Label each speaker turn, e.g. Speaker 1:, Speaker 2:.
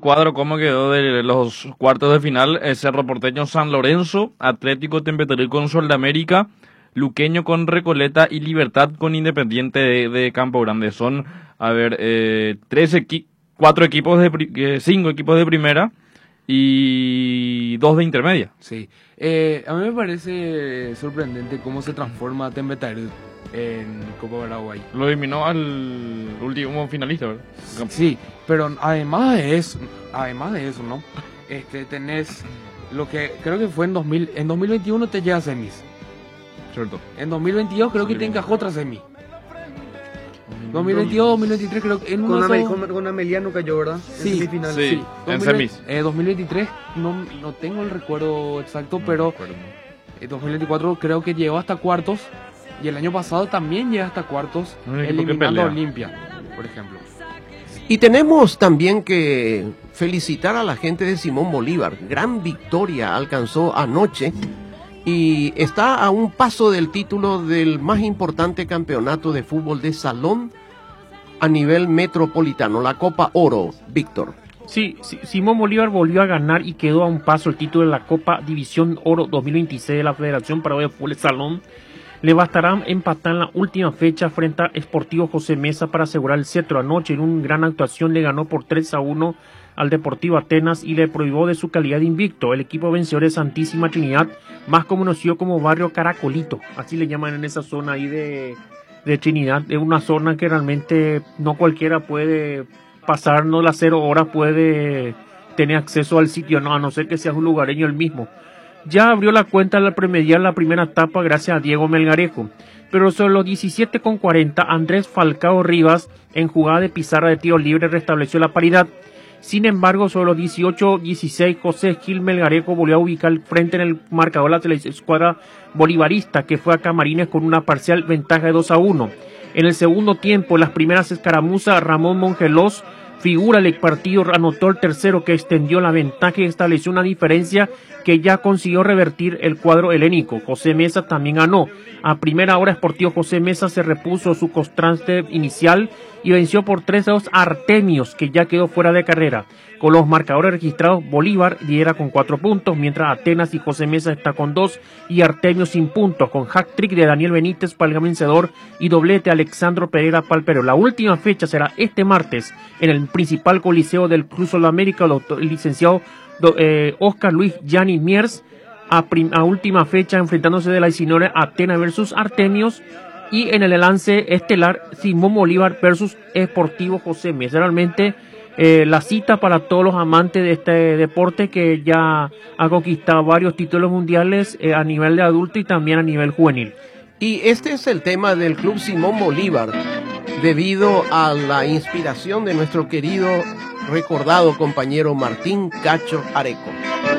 Speaker 1: cuadro cómo quedó de los cuartos de final. Cerro Porteño, San Lorenzo, Atlético Temperley con Sol de América, Luqueño con Recoleta y Libertad con Independiente de Campo Grande. Son, a ver, 5 equipos de primera y 2 de intermedia.
Speaker 2: Sí, a mí me parece sorprendente cómo se transforma Temperley en Copa Paraguay.
Speaker 1: Lo eliminó al último finalista, ¿verdad?
Speaker 2: Sí, pero además de eso, ¿no? Tenés lo que creo que fue en 2021 te llega a semis.
Speaker 1: Cierto.
Speaker 2: En 2022 creo que te encajó otra semi. 2022, 2023 creo que
Speaker 3: con Ameliano cayó, ¿verdad?
Speaker 2: Sí,
Speaker 3: en semifinal.
Speaker 1: Sí, en semis.
Speaker 2: 2023 no tengo el recuerdo exacto, pero 2024 creo que llegó hasta cuartos y el año pasado también llegó hasta cuartos, eliminando a Olimpia, por ejemplo.
Speaker 4: Y tenemos también que felicitar a la gente de Simón Bolívar. Gran victoria alcanzó anoche y está a un paso del título del más importante campeonato de fútbol de salón a nivel metropolitano, la Copa Oro, Víctor.
Speaker 5: Sí, Simón Bolívar volvió a ganar y quedó a un paso el título de la Copa División Oro 2026 de la Federación Paraguaya de Fútbol de Salón. Le bastará empatar en la última fecha frente a Sportivo José Mesa para asegurar el cetro. Anoche en una gran actuación le ganó por 3-1 al Deportivo Atenas y le prohibió de su calidad de invicto. El equipo vencedor de Santísima Trinidad, más conocido como Barrio Caracolito, así le llaman en esa zona ahí de Trinidad. Es una zona que realmente no cualquiera puede pasar, no las 0 horas puede tener acceso al sitio, no, a no ser que sea un lugareño el mismo. Ya abrió la cuenta al premediar la primera etapa gracias a Diego Melgarejo. Pero sobre los 17:40, Andrés Falcao Rivas, en jugada de pizarra de tiro libre, restableció la paridad. Sin embargo, sobre los 18:16, José Gil Melgarejo volvió a ubicar frente en el marcador la escuadra bolivarista, que fue a Camarines con una parcial ventaja de 2-1. En el segundo tiempo, en las primeras escaramuzas, Ramón Mongelos, figura del partido, anotó el tercero que extendió la ventaja y estableció una diferencia que ya consiguió revertir el cuadro helénico. José Mesa también ganó. A primera hora, Sportivo José Mesa se repuso su constante inicial y venció por 3-2 a Artemios, que ya quedó fuera de carrera. Con los marcadores registrados, Bolívar lidera con 4 puntos, mientras Atenas y José Mesa está con 2 y Artemios sin puntos, con hat-trick de Daniel Benítez para el vencedor y doblete Alexandro Pereira Palpero. La última fecha será este martes en el principal coliseo del Club Sudamérica, el licenciado Oscar Luis Gianni Miers, a última fecha enfrentándose de la 19 Atenas versus Artemios, y en el lance estelar Simón Bolívar versus Sportivo José Mesa. Realmente la cita para todos los amantes de este deporte que ya ha conquistado varios títulos mundiales a nivel de adulto y también a nivel juvenil.
Speaker 4: Y este es el tema del Club Simón Bolívar, debido a la inspiración de nuestro querido recordado compañero Martín Cacho Areco.